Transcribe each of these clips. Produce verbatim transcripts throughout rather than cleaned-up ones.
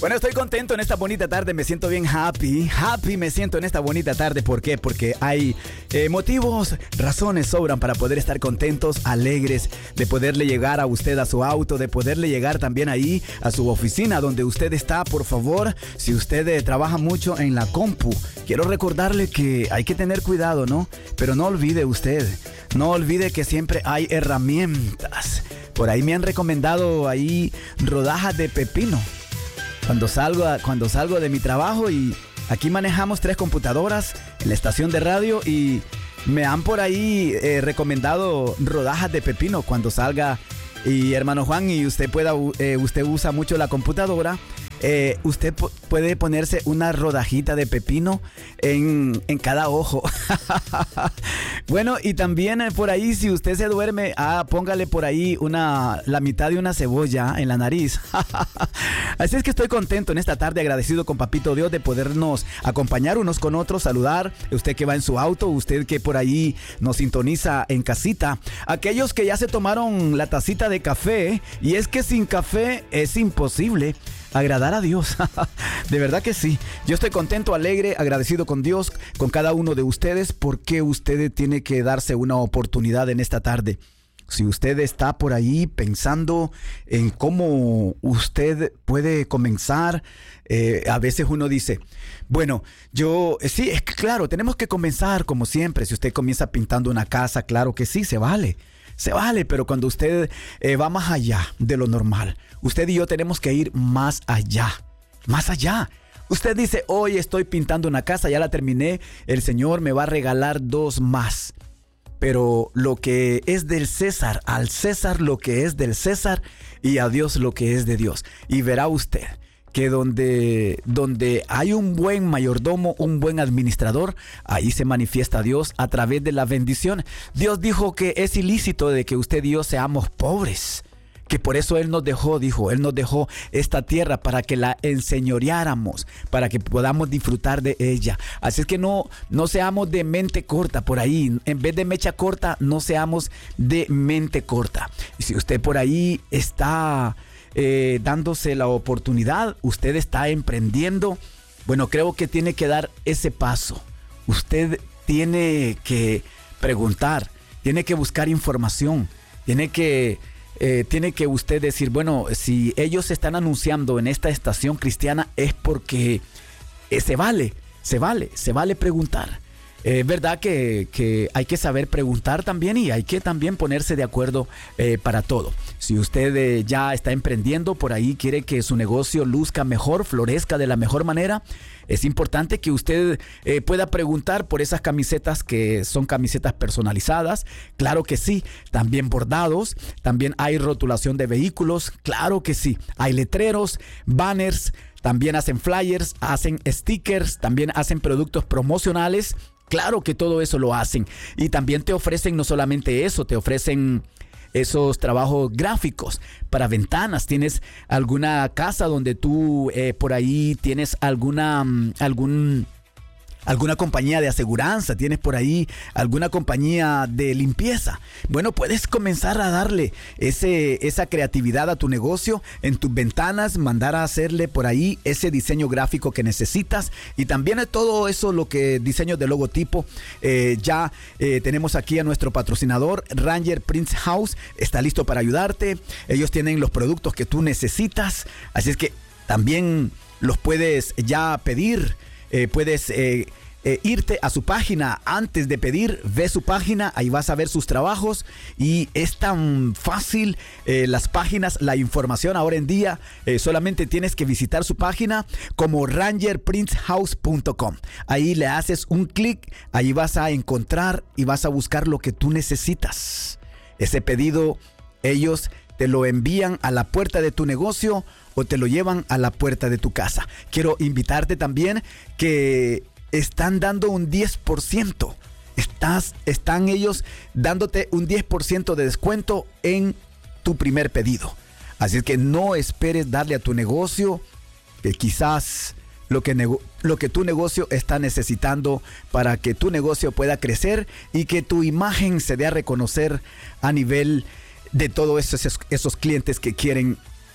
Bueno, estoy contento en esta bonita tarde, me siento bien happy, happy me siento en esta bonita tarde. ¿Por qué? Porque hay eh, motivos, razones sobran para poder estar contentos, alegres, de poderle llegar a usted a su auto, de poderle llegar también ahí a su oficina donde usted está. Por favor, si usted eh, trabaja mucho en la compu, quiero recordarle que hay que tener cuidado, ¿no? Pero no olvide usted, no olvide que siempre hay herramientas. Por ahí me han recomendado ahí rodajas de pepino. Cuando salgo, cuando salgo de mi trabajo, y aquí manejamos tres computadoras en la estación de radio, y me han por ahí eh, recomendado rodajas de pepino cuando salga. Y hermano Juan, y usted pueda, eh, usted usa mucho la computadora, eh, usted p- puede ponerse una rodajita de pepino en, en cada ojo. Bueno, y también eh, por ahí, si usted se duerme, ah, póngale por ahí una, la mitad de una cebolla en la nariz. Así es que estoy contento en esta tarde, agradecido con Papito Dios de podernos acompañar unos con otros, saludar. Usted que va en su auto, usted que por ahí nos sintoniza en casita, aquellos que ya se tomaron la tacita de café, y es que sin café es imposible agradar a Dios. De verdad que sí. Yo estoy contento, alegre, agradecido con Dios, con cada uno de ustedes, porque usted tiene que darse una oportunidad en esta tarde. Si usted está por ahí pensando en cómo usted puede comenzar, eh, a veces uno dice, bueno, yo, sí, es que claro, tenemos que comenzar como siempre. Si usted comienza pintando una casa, claro que sí, se vale. Se vale, pero cuando usted eh, va más allá de lo normal, usted y yo tenemos que ir más allá, más allá. Usted dice, hoy estoy pintando una casa, ya la terminé, el Señor me va a regalar dos más. Pero lo que es del César, al César lo que es del César, y a Dios lo que es de Dios. Y verá usted que donde, donde hay un buen mayordomo, un buen administrador, ahí se manifiesta Dios a través de la bendición. Dios dijo que es ilícito de que usted y yo seamos pobres, que por eso Él nos dejó, dijo, Él nos dejó esta tierra para que la enseñoreáramos, para que podamos disfrutar de ella. Así es que no, no seamos de mente corta por ahí. En vez de mecha corta, no seamos de mente corta. Y si usted por ahí está Eh, dándose la oportunidad, usted está emprendiendo, bueno, creo que tiene que dar ese paso. Usted tiene que preguntar, tiene que buscar información, tiene que, eh, tiene que usted decir, bueno, si ellos están anunciando en esta estación cristiana es porque eh, se vale, se vale, se vale preguntar. Es eh, verdad que, que hay que saber preguntar también, y hay que también ponerse de acuerdo eh, para todo. Si usted eh, ya está emprendiendo por ahí, quiere que su negocio luzca mejor, florezca de la mejor manera, es importante que usted eh, pueda preguntar por esas camisetas que son camisetas personalizadas. Claro que sí, también bordados, también hay rotulación de vehículos, claro que sí, hay letreros, banners, también hacen flyers, hacen stickers, también hacen productos promocionales. Claro que todo eso lo hacen, y también te ofrecen no solamente eso, te ofrecen esos trabajos gráficos para ventanas. Tienes alguna casa donde tú eh, por ahí tienes alguna algún alguna compañía de aseguranza, tienes por ahí alguna compañía de limpieza. Bueno, puedes comenzar a darle ese, esa creatividad a tu negocio en tus ventanas, mandar a hacerle por ahí ese diseño gráfico que necesitas, y también todo eso, lo que diseño de logotipo. Eh, ya eh, tenemos aquí a nuestro patrocinador, Ranger Print House, está listo para ayudarte. Ellos tienen los productos que tú necesitas, así es que también los puedes ya pedir. Eh, puedes eh, eh, irte a su página antes de pedir, ve su página, ahí vas a ver sus trabajos, y es tan fácil eh, las páginas, la información ahora en día, eh, solamente tienes que visitar su página como ranger print house punto com. Ahí le haces un clic, ahí vas a encontrar y vas a buscar lo que tú necesitas. Ese pedido ellos te lo envían a la puerta de tu negocio o te lo llevan a la puerta de tu casa. Quiero invitarte también que están dando un diez por ciento. Estás, están ellos dándote un diez por ciento de descuento en tu primer pedido. Así es que no esperes darle a tu negocio que quizás lo que, nego- lo que tu negocio está necesitando para que tu negocio pueda crecer y que tu imagen se dé a reconocer a nivel de todos esos, esos clientes que quieren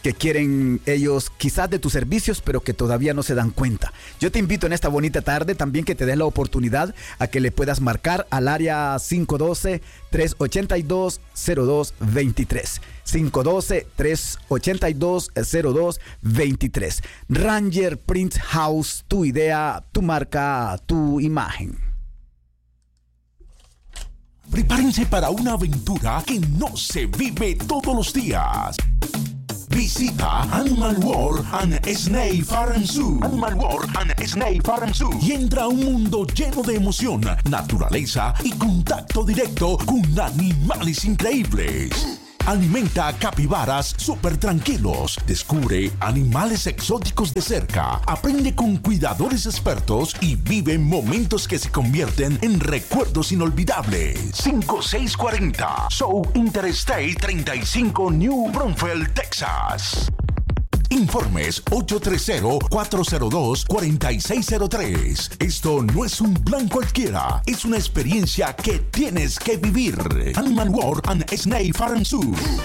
que quieren ellos quizás de tus servicios, pero que todavía no se dan cuenta. Yo te invito en esta bonita tarde también que te des la oportunidad a que le puedas marcar al área cinco uno dos, tres ocho dos, cero dos dos tres. cinco uno dos, tres ocho dos, cero dos dos tres. Ranger Print House, tu idea, tu marca, tu imagen. Prepárense para una aventura que no se vive todos los días. Visita Animal World and Snake Farm Zoo. Animal World and Snake Farm Zoo. Y entra a un mundo lleno de emoción, naturaleza y contacto directo con animales increíbles. Alimenta capibaras súper tranquilos. Descubre animales exóticos de cerca. Aprende con cuidadores expertos y vive momentos que se convierten en recuerdos inolvidables. cinco seis cuatro cero South Interstate treinta y cinco, New Braunfels, Texas. Informes ocho tres cero, cuatro cero dos, cuatro seis cero tres. Esto no es un plan cualquiera, es una experiencia que tienes que vivir. Animal World and Snake Farm Zoo.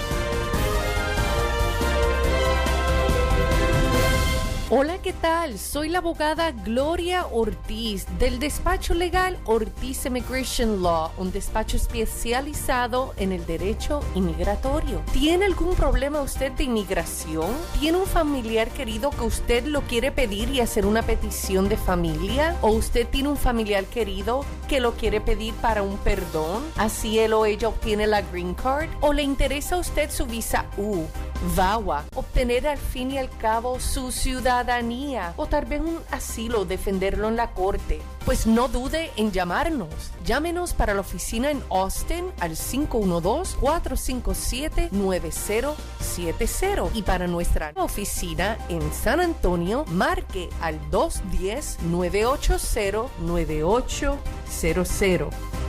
Hola, ¿qué tal? Soy la abogada Gloria Ortiz del despacho legal Ortiz Immigration Law, un despacho especializado en el derecho inmigratorio. ¿Tiene algún problema usted de inmigración? ¿Tiene un familiar querido que usted lo quiere pedir y hacer una petición de familia? ¿O usted tiene un familiar querido que lo quiere pedir para un perdón? Así él o ella obtiene la green card. ¿O le interesa a usted su visa U, V A W A, obtener al fin y al cabo su ciudadanía? O tal vez un asilo, defenderlo en la corte. Pues no dude en llamarnos. Llámenos para la oficina en Austin al cinco uno dos, cuatro cinco siete, nueve cero siete cero. Y para nuestra oficina en San Antonio, marque al dos uno cero, nueve ocho cero, nueve ocho cero cero.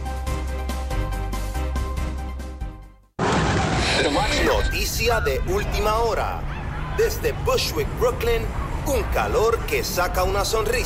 Noticia de última hora. Desde Bushwick, Brooklyn, un calor que saca una sonrisa.